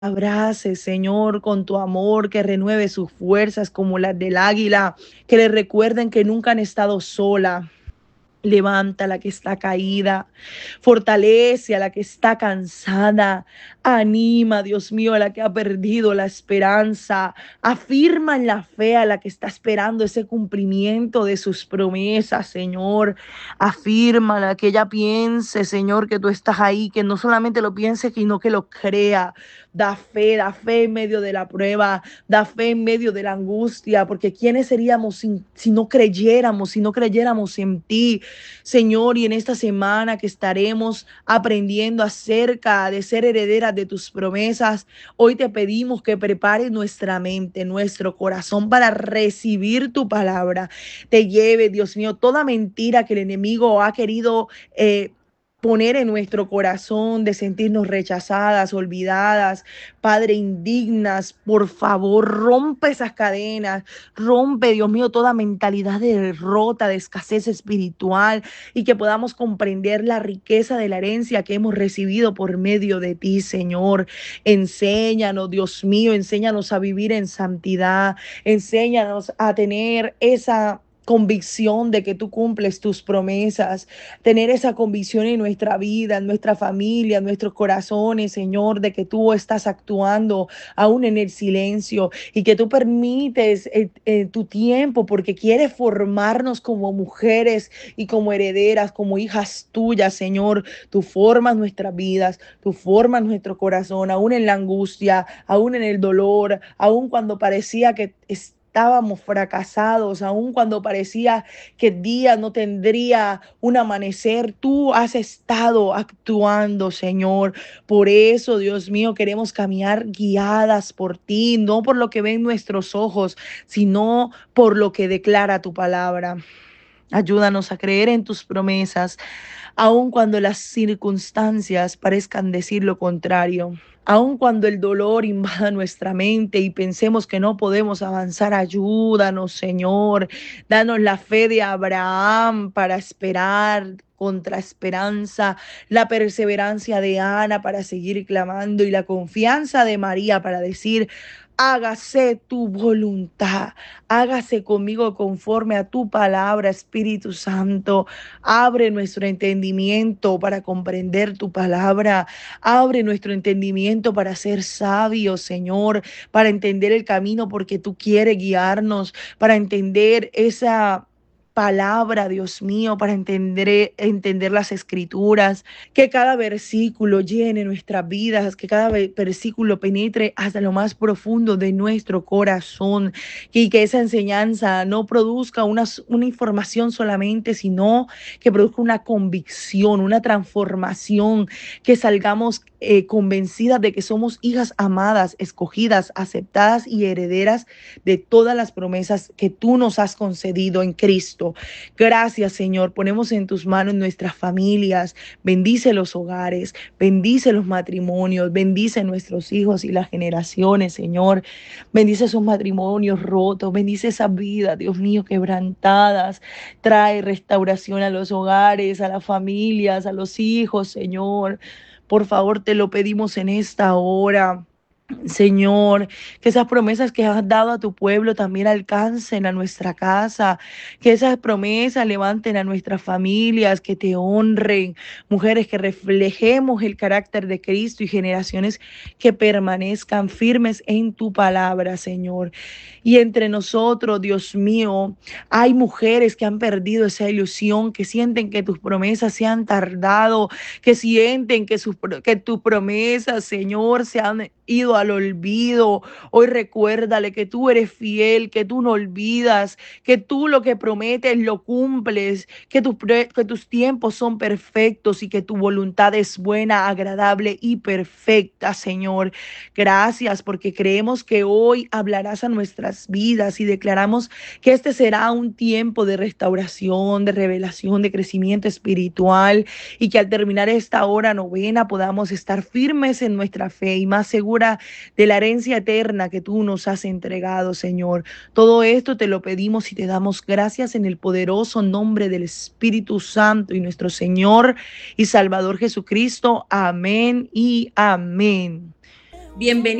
abrace, Señor, con tu amor, que renueve sus fuerzas como las del águila, que le recuerden que nunca han estado sola. Levanta a la que está caída, fortalece a la que está cansada, anima, Dios mío, a la que ha perdido la esperanza, afirma en la fe a la que está esperando ese cumplimiento de sus promesas, Señor. Afirma a la que ella piense, Señor, que tú estás ahí, que no solamente lo piense, sino que lo crea. Da fe en medio de la prueba, da fe en medio de la angustia, porque ¿quiénes seríamos si no creyéramos en ti? Señor, y en esta semana que estaremos aprendiendo acerca de ser herederas de tus promesas, hoy te pedimos que prepares nuestra mente, nuestro corazón para recibir tu palabra. Te lleve, Dios mío, toda mentira que el enemigo ha querido poner en nuestro corazón de sentirnos rechazadas, olvidadas, Padre, indignas. Por favor, rompe esas cadenas, rompe, Dios mío, toda mentalidad de derrota, de escasez espiritual, y que podamos comprender la riqueza de la herencia que hemos recibido por medio de ti, Señor. Enséñanos, Dios mío, enséñanos a vivir en santidad, enséñanos a tener esa convicción de que tú cumples tus promesas, tener esa convicción en nuestra vida, en nuestra familia, en nuestros corazones, Señor, de que tú estás actuando aún en el silencio y que tú permites tu tiempo porque quieres formarnos como mujeres y como herederas, como hijas tuyas, Señor. Tú formas nuestras vidas, tú formas nuestro corazón, aún en la angustia, aún en el dolor, aún cuando parecía que estábamos fracasados, aun cuando parecía que el día no tendría un amanecer, tú has estado actuando, Señor. Por eso, Dios mío, queremos caminar guiadas por ti, no por lo que ven nuestros ojos, sino por lo que declara tu palabra. Ayúdanos a creer en tus promesas, aun cuando las circunstancias parezcan decir lo contrario. Aun cuando el dolor invada nuestra mente y pensemos que no podemos avanzar, ayúdanos, Señor. Danos la fe de Abraham para esperar contra esperanza, la perseverancia de Ana para seguir clamando y la confianza de María para decir: hágase tu voluntad, hágase conmigo conforme a tu palabra, Espíritu Santo. Abre nuestro entendimiento para comprender tu palabra. Abre nuestro entendimiento para ser sabios, Señor, para entender el camino porque tú quieres guiarnos, para entender esa palabra, Dios mío, para entender las escrituras, que cada versículo llene nuestras vidas, que cada versículo penetre hasta lo más profundo de nuestro corazón, y que esa enseñanza no produzca una información solamente, sino que produzca una convicción, una transformación, que salgamos convencidas de que somos hijas amadas, escogidas, aceptadas y herederas de todas las promesas que tú nos has concedido en Cristo. Gracias, Señor. Ponemos en tus manos nuestras familias. Bendice los hogares, bendice los matrimonios, bendice nuestros hijos y las generaciones, Señor. Bendice esos matrimonios rotos, bendice esas vidas, Dios mío, quebrantadas. Trae restauración a los hogares, a las familias, a los hijos, Señor. Por favor, te lo pedimos en esta hora. Señor, que esas promesas que has dado a tu pueblo también alcancen a nuestra casa, que esas promesas levanten a nuestras familias, que te honren, mujeres, que reflejemos el carácter de Cristo y generaciones que permanezcan firmes en tu palabra, Señor. Y entre nosotros, Dios mío, hay mujeres que han perdido esa ilusión, que sienten que tus promesas se han tardado, que sienten que tus promesas, Señor, se han ido al olvido. Hoy recuérdale que tú eres fiel, que tú no olvidas, que tú lo que prometes lo cumples, que tus tiempos son perfectos y que tu voluntad es buena, agradable y perfecta, Señor. Gracias porque creemos que hoy hablarás a nuestras vidas y declaramos que este será un tiempo de restauración, de revelación, de crecimiento espiritual, y que al terminar esta hora novena podamos estar firmes en nuestra fe y más segura de la herencia eterna que tú nos has entregado, Señor. Todo esto te lo pedimos y te damos gracias en el poderoso nombre del Espíritu Santo y nuestro Señor y Salvador Jesucristo. Amén y amén. Bienvenido.